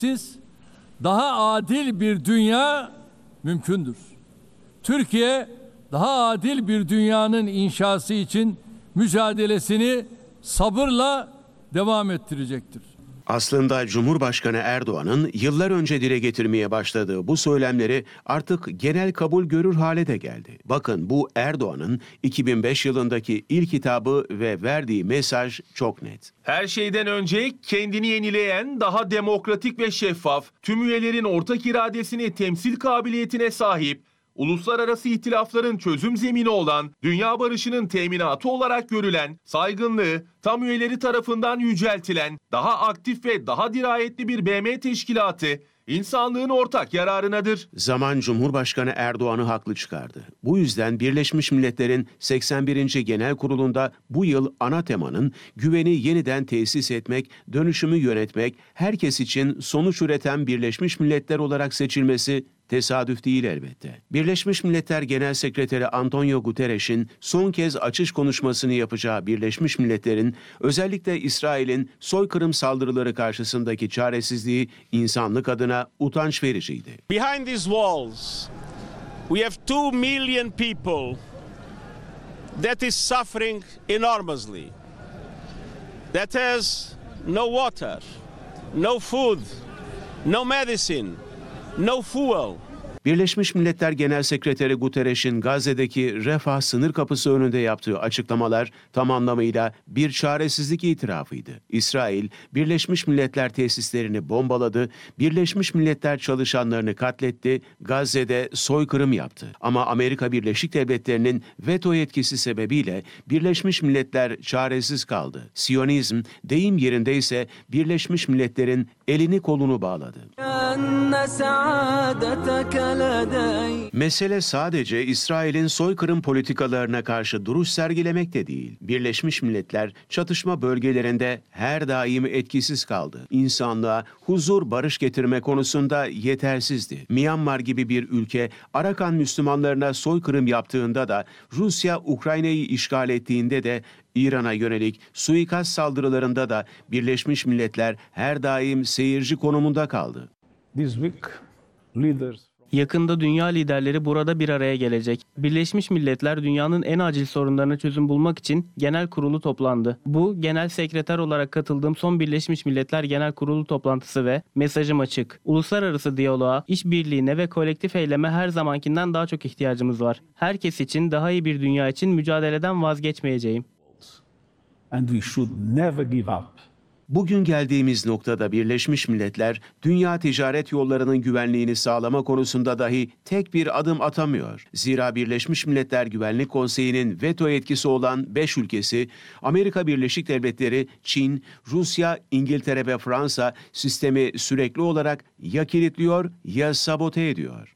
Siz daha adil bir dünya mümkündür. Türkiye daha adil bir dünyanın inşası için mücadelesini sabırla devam ettirecektir. Aslında Cumhurbaşkanı Erdoğan'ın yıllar önce dile getirmeye başladığı bu söylemleri artık genel kabul görür hale de geldi. Bakın bu Erdoğan'ın 2005 yılındaki ilk hitabı ve verdiği mesaj çok net. Her şeyden önce kendini yenileyen, daha demokratik ve şeffaf, tüm üyelerin ortak iradesini temsil kabiliyetine sahip, uluslararası ihtilafların çözüm zemini olan, dünya barışının teminatı olarak görülen, saygınlığı tam üyeleri tarafından yüceltilen, daha aktif ve daha dirayetli bir BM teşkilatı, insanlığın ortak yararınadır. Zaman Cumhurbaşkanı Erdoğan'ı haklı çıkardı. Bu yüzden Birleşmiş Milletler'in 81. Genel Kurulu'nda bu yıl ana temanın güveni yeniden tesis etmek, dönüşümü yönetmek, herkes için sonuç üreten Birleşmiş Milletler olarak seçilmesi tesadüf değil elbette. Birleşmiş Milletler Genel Sekreteri Antonio Guterres'in son kez açış konuşmasını yapacağı Birleşmiş Milletler'in özellikle İsrail'in soykırım saldırıları karşısındaki çaresizliği insanlık adına utanç vericiydi. Behind these walls, we have 2 million people that is suffering enormously, that has no water, no food, no medicine, no fuel. Birleşmiş Milletler Genel Sekreteri Guterres'in Gazze'deki Refah sınır kapısı önünde yaptığı açıklamalar tam anlamıyla bir çaresizlik itirafıydı. İsrail, Birleşmiş Milletler tesislerini bombaladı, Birleşmiş Milletler çalışanlarını katletti, Gazze'de soykırım yaptı. Ama Amerika Birleşik Devletleri'nin veto yetkisi sebebiyle Birleşmiş Milletler çaresiz kaldı. Siyonizm, deyim yerindeyse Birleşmiş Milletler'in elini kolunu bağladı. Mesele sadece İsrail'in soykırım politikalarına karşı duruş sergilemek de değil. Birleşmiş Milletler çatışma bölgelerinde her daim etkisiz kaldı. İnsanlığa huzur, barış getirme konusunda yetersizdi. Myanmar gibi bir ülke Arakan Müslümanlarına soykırım yaptığında da, Rusya Ukrayna'yı işgal ettiğinde de, İran'a yönelik suikast saldırılarında da Birleşmiş Milletler her daim seyirci konumunda kaldı. Yakında dünya liderleri burada bir araya gelecek. Birleşmiş Milletler dünyanın en acil sorunlarına çözüm bulmak için genel kurulu toplandı. Bu genel sekreter olarak katıldığım son Birleşmiş Milletler Genel Kurulu toplantısı ve mesajım açık. Uluslararası diyaloğa, işbirliğine ve kolektif eyleme her zamankinden daha çok ihtiyacımız var. Herkes için, daha iyi bir dünya için mücadeleden vazgeçmeyeceğim. And we should never give up. Bugün geldiğimiz noktada Birleşmiş Milletler, dünya ticaret yollarının güvenliğini sağlama konusunda dahi tek bir adım atamıyor. Zira Birleşmiş Milletler Güvenlik Konseyi'nin veto yetkisi olan 5 ülkesi, Amerika Birleşik Devletleri, Çin, Rusya, İngiltere ve Fransa sistemi sürekli olarak ya kilitliyor ya sabote ediyor.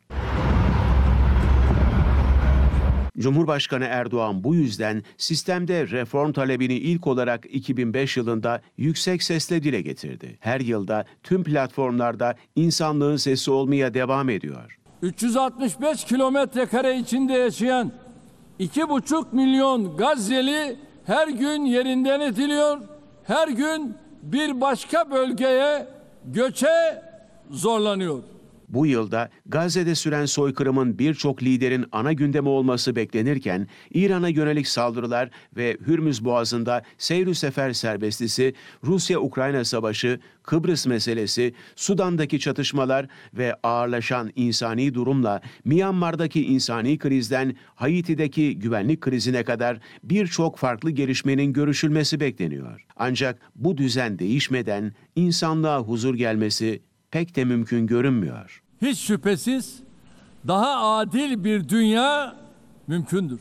Cumhurbaşkanı Erdoğan bu yüzden sistemde reform talebini ilk olarak 2005 yılında yüksek sesle dile getirdi. Her yılda tüm platformlarda insanlığın sesi olmaya devam ediyor. 365 kilometre kare içinde yaşayan 2,5 milyon Gazze'li her gün yerinden ediliyor, her gün bir başka bölgeye göçe zorlanıyor. Bu yılda Gazze'de süren soykırımın birçok liderin ana gündemi olması beklenirken, İran'a yönelik saldırılar ve Hürmüz Boğazı'nda seyr-ü sefer serbestisi, Rusya-Ukrayna savaşı, Kıbrıs meselesi, Sudan'daki çatışmalar ve ağırlaşan insani durumla Myanmar'daki insani krizden Haiti'deki güvenlik krizine kadar birçok farklı gelişmenin görüşülmesi bekleniyor. Ancak bu düzen değişmeden insanlığa huzur gelmesi pek de mümkün görünmüyor. Hiç şüphesiz daha adil bir dünya mümkündür.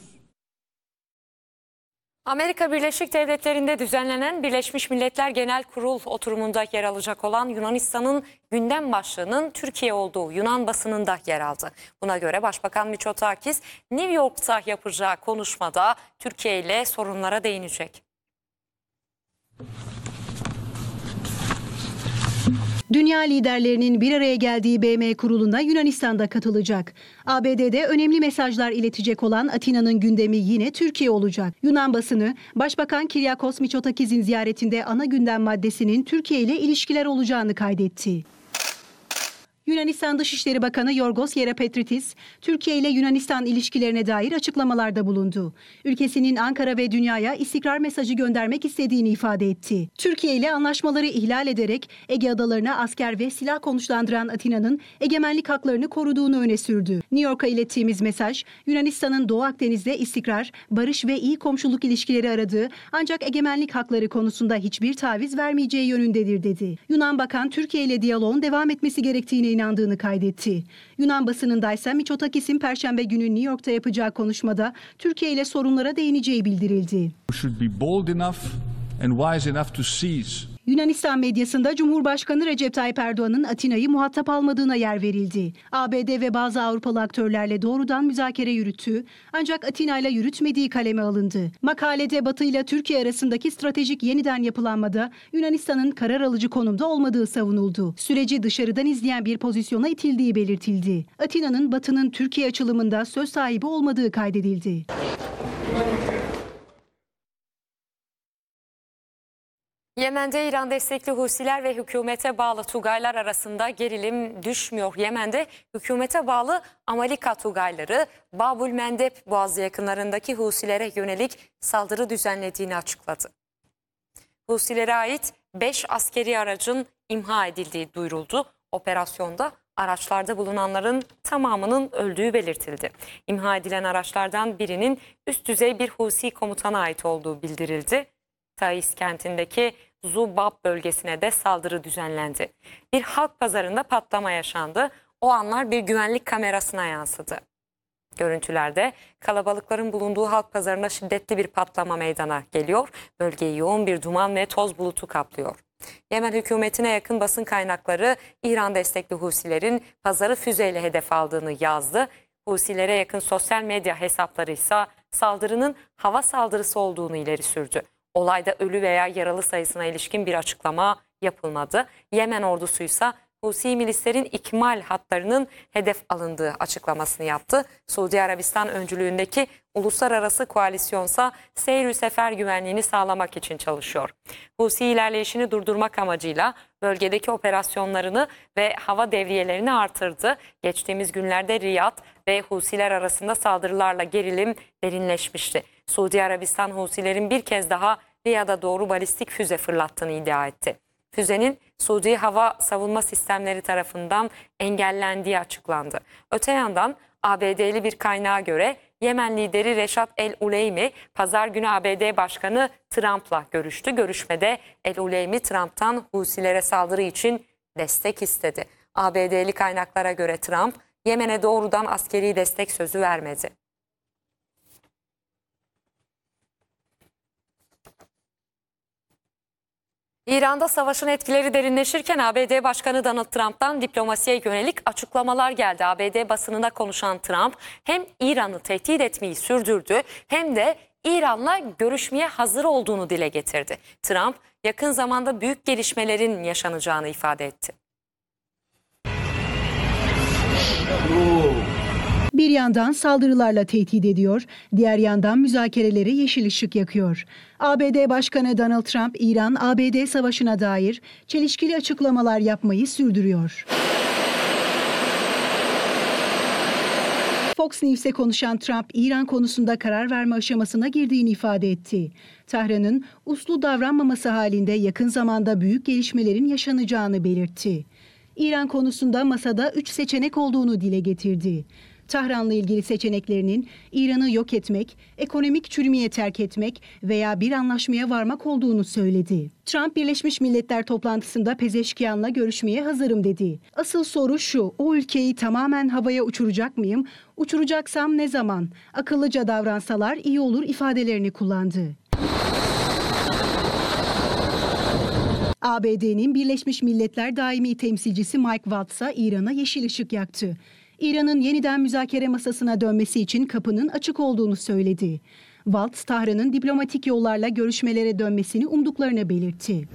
Amerika Birleşik Devletleri'nde düzenlenen Birleşmiş Milletler Genel Kurul oturumunda yer alacak olan Yunanistan'ın gündem başlığının Türkiye olduğu Yunan basınında yer aldı. Buna göre Başbakan Mitsotakis New York'ta yapacağı konuşmada Türkiye ile sorunlara değinecek. Dünya liderlerinin bir araya geldiği BM kuruluna Yunanistan'da katılacak. ABD'de önemli mesajlar iletecek olan Atina'nın gündemi yine Türkiye olacak. Yunan basını, Başbakan Kyriakos Mitsotakis'in ziyaretinde ana gündem maddesinin Türkiye ile ilişkiler olacağını kaydetti. Yunanistan Dışişleri Bakanı Yorgos Yerapetritis, Türkiye ile Yunanistan ilişkilerine dair açıklamalarda bulundu. Ülkesinin Ankara ve dünyaya istikrar mesajı göndermek istediğini ifade etti. Türkiye ile anlaşmaları ihlal ederek Ege adalarına asker ve silah konuşlandıran Atina'nın egemenlik haklarını koruduğunu öne sürdü. New York'a ilettiğimiz mesaj, Yunanistan'ın Doğu Akdeniz'de istikrar, barış ve iyi komşuluk ilişkileri aradığı ancak egemenlik hakları konusunda hiçbir taviz vermeyeceği yönündedir dedi. Yunan Bakan, Türkiye ile diyaloğun devam etmesi gerektiğine inandığını kaydetti. Yunan basınındaysa Mitsotakis'in Perşembe günü New York'ta yapacağı konuşmada Türkiye ile sorunlara değineceği bildirildi. Yunanistan medyasında Cumhurbaşkanı Recep Tayyip Erdoğan'ın Atina'yı muhatap almadığına yer verildi. ABD ve bazı Avrupalı aktörlerle doğrudan müzakere yürüttüğü ancak Atina ile yürütmediği kaleme alındı. Makalede Batı ile Türkiye arasındaki stratejik yeniden yapılanmada Yunanistan'ın karar alıcı konumda olmadığı savunuldu. Süreci dışarıdan izleyen bir pozisyona itildiği belirtildi. Atina'nın Batı'nın Türkiye açılımında söz sahibi olmadığı kaydedildi. Yemen'de İran destekli Husiler ve hükümete bağlı Tugaylar arasında gerilim düşmüyor. Yemen'de hükümete bağlı Amalika Tugayları Babul Mendeb Boğazı yakınlarındaki Husilere yönelik saldırı düzenlediğini açıkladı. Husilere ait 5 askeri aracın imha edildiği duyuruldu. Operasyonda araçlarda bulunanların tamamının öldüğü belirtildi. İmha edilen araçlardan birinin üst düzey bir Husi komutana ait olduğu bildirildi. Taiz kentindeki Zubab bölgesine de saldırı düzenlendi. Bir halk pazarında patlama yaşandı. O anlar bir güvenlik kamerasına yansıdı. Görüntülerde kalabalıkların bulunduğu halk pazarında şiddetli bir patlama meydana geliyor. Bölgeyi yoğun bir duman ve toz bulutu kaplıyor. Yemen hükümetine yakın basın kaynakları İran destekli Husilerin pazarı füzeyle hedef aldığını yazdı. Husilere yakın sosyal medya hesapları ise saldırının hava saldırısı olduğunu ileri sürdü. Olayda ölü veya yaralı sayısına ilişkin bir açıklama yapılmadı. Yemen ordusuysa Husi milislerin ikmal hatlarının hedef alındığı açıklamasını yaptı. Suudi Arabistan öncülüğündeki uluslararası koalisyonsa seyir sefer güvenliğini sağlamak için çalışıyor. Husi ilerleyişini durdurmak amacıyla bölgedeki operasyonlarını ve hava devriyelerini artırdı. Geçtiğimiz günlerde Riyad ve Husiler arasında saldırılarla gerilim derinleşmişti. Suudi Arabistan Husilerin bir kez daha Riyad'a doğru balistik füze fırlattığını iddia etti. Füzenin Suudi hava savunma sistemleri tarafından engellendiği açıklandı. Öte yandan ABD'li bir kaynağa göre Yemen lideri Reşat El-Uleymi pazar günü ABD Başkanı Trump'la görüştü. Görüşmede El-Uleymi Trump'tan Husilere saldırı için destek istedi. ABD'li kaynaklara göre Trump Yemen'e doğrudan askeri destek sözü vermedi. İran'da savaşın etkileri derinleşirken ABD Başkanı Donald Trump'tan diplomasiye yönelik açıklamalar geldi. ABD basınında konuşan Trump hem İran'ı tehdit etmeyi sürdürdü hem de İran'la görüşmeye hazır olduğunu dile getirdi. Trump yakın zamanda büyük gelişmelerin yaşanacağını ifade etti. Bir yandan saldırılarla tehdit ediyor, diğer yandan müzakerelere yeşil ışık yakıyor. ABD Başkanı Donald Trump, İran-ABD savaşına dair çelişkili açıklamalar yapmayı sürdürüyor. Fox News'e konuşan Trump, İran konusunda karar verme aşamasına girdiğini ifade etti. Tahran'ın uslu davranmaması halinde yakın zamanda büyük gelişmelerin yaşanacağını belirtti. İran konusunda masada 3 seçenek olduğunu dile getirdi. Tahran'la ilgili seçeneklerinin İran'ı yok etmek, ekonomik çürümeye terk etmek veya bir anlaşmaya varmak olduğunu söyledi. Trump, Birleşmiş Milletler toplantısında Pezeşkiyan'la görüşmeye hazırım dedi. Asıl soru şu, o ülkeyi tamamen havaya uçuracak mıyım? Uçuracaksam ne zaman? Akıllıca davransalar iyi olur ifadelerini kullandı. ABD'nin Birleşmiş Milletler daimi temsilcisi Mike Waltz'a İran'a yeşil ışık yaktı. İran'ın yeniden müzakere masasına dönmesi için kapının açık olduğunu söyledi. Waltz, Tahran'ın diplomatik yollarla görüşmelere dönmesini umduklarını belirtti.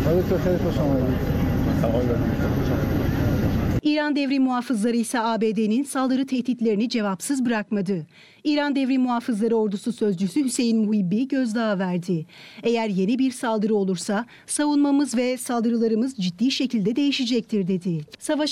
İran Devrim Muhafızları ise ABD'nin saldırı tehditlerini cevapsız bırakmadı. İran Devrim Muhafızları Ordusu Sözcüsü Hüseyin Muhibbi gözdağı verdi. Eğer yeni bir saldırı olursa savunmamız ve saldırılarımız ciddi şekilde değişecektir dedi. Savaşı